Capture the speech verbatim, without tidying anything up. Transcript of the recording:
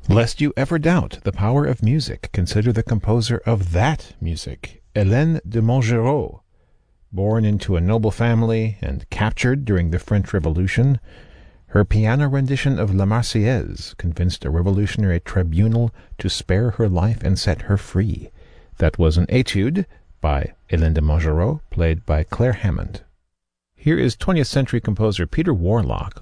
Lest you ever doubt the power of music, consider the composer of that music, Hélène de Montgeroux. Born into a noble family and captured during the French Revolution, her piano rendition of La Marseillaise convinced a revolutionary tribunal to spare her life and set her free. That was an etude by Hélène de Montgeroux, played by Claire Hammond. Here is twentieth century composer Peter Warlock